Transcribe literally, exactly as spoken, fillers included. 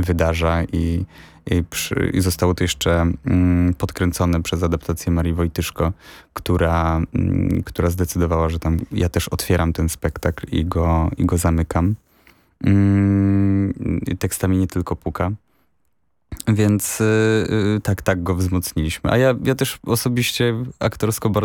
wydarza i, i, przy, i zostało to jeszcze mm, podkręcone przez adaptację Marii Wojtyszko, która, mm, która zdecydowała, że tam ja też otwieram ten spektakl i go, i go zamykam. Mm, tekstami Nie tylko Puka. Więc y, y, tak, tak go wzmocniliśmy. A ja, ja też osobiście aktorsko bardzo